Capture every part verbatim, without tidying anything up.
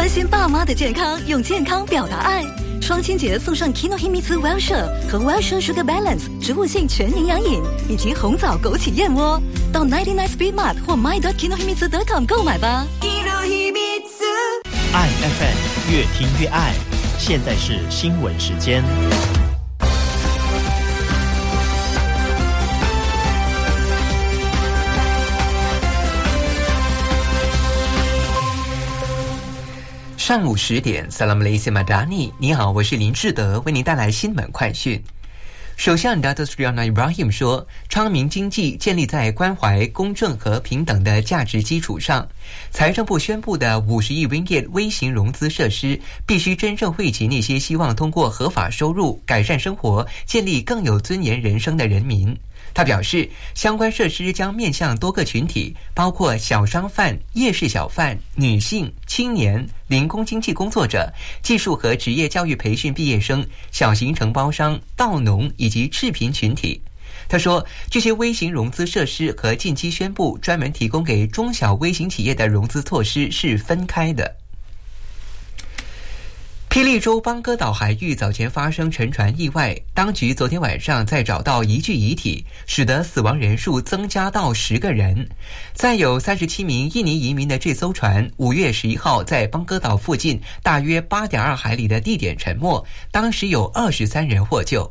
关心爸妈的健康，用健康表达爱。双亲节送上 Kinohimitsu Wellshire 和 Wellshire Sugar Balance 植物性全营养饮，以及红枣枸杞燕窝。到 九十九 Speed Mart 或 my dot kinohimitsu dot com 购买吧。 爱 F M 越听越爱，现在是新闻时间。 上午十点 Salam Malaysia Madani， 你好，我是林志德，为您带来新闻快讯。首相 Datuk Seri Anwar Ibrahim 说，昌明经济建立在关怀、公正和平等的价值基础上。财政部宣布的五十亿 ringgit 微型融资设施，必须真正惠及那些希望通过合法收入改善生活、建立更有尊严人生的人民。他表示，相关设施将面向多个群体，包括小商贩、夜市小贩、女性、青年、零工经济工作者、技术和职业教育培训毕业生、小型承包商、稻农以及赤贫群体。他说，这些微型融资设施和近期宣布专门提供给中小微型企业的融资措施是分开的。霹雳州邦哥岛海域早前发生沉船意外，当局昨天晚上再找到一具遗体，使得死亡人数增加到十个人。载有三十七名印尼移民的这艘船，五月十一号在邦哥岛附近大约八点二海里的地点沉没，当时有二十三人获救。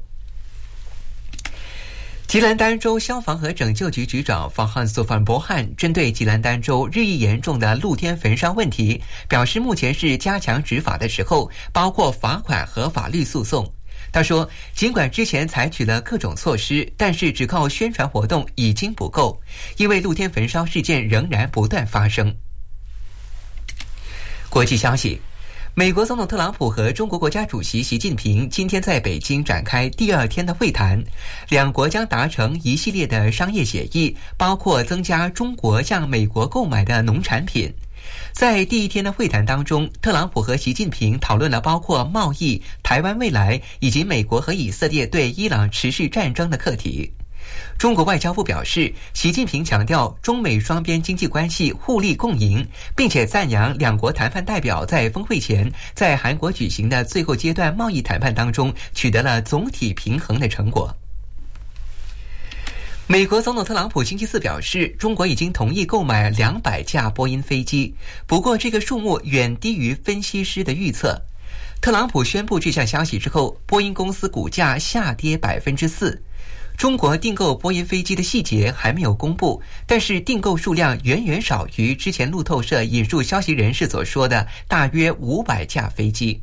吉兰丹州消防和拯救局局长法汉索范博汉针对吉兰丹州日益严重的露天焚烧问题表示，目前是加强执法的时候，包括罚款和法律诉讼。他说，尽管之前采取了各种措施，但是只靠宣传活动已经不够，因为露天焚烧事件仍然不断发生。国际消息，美国总统特朗普和中国国家主席习近平今天在北京展开第二天的会谈，两国将达成一系列的商业协议，包括增加中国向美国购买的农产品。在第一天的会谈当中，特朗普和习近平讨论了包括贸易、台湾未来以及美国和以色列对伊朗持续战争的课题。中国外交部表示，习近平强调中美双边经济关系互利共赢，并且赞扬两国谈判代表在峰会前在韩国举行的最后阶段贸易谈判当中取得了总体平衡的成果。美国总统特朗普星期四表示，中国已经同意购买两百架波音飞机，不过这个数目远低于分析师的预测。特朗普宣布这项消息之后，波音公司股价下跌百分之四。中国订购波音飞机的细节还没有公布，但是订购数量远远少于之前路透社引述消息人士所说的大约五百架飞机。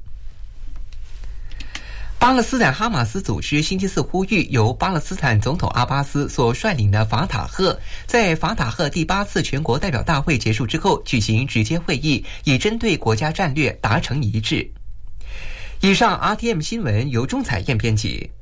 巴勒斯坦哈马斯组织星期四呼吁由巴勒斯坦总统阿巴斯所率领的法塔赫在法塔赫第八次全国代表大会结束之后举行直接会议，以针对国家战略达成一致。以上 R T M 新闻由钟彩燕编辑。